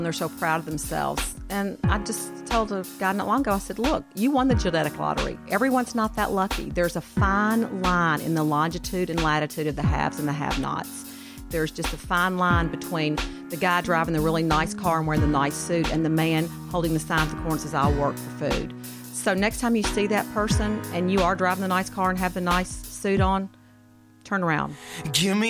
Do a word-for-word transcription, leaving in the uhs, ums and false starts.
They're so proud of themselves. And I just told a guy not long ago, I said, look, you won the genetic lottery. Everyone's not that lucky. There's a fine line in the longitude and latitude of the haves and the have-nots. There's just a fine line between the guy driving the really nice car and wearing the nice suit and the man holding the sign at the corner that says, I'll work for food. So next time you see that person and you are driving the nice car and have the nice suit on, turn around. Give me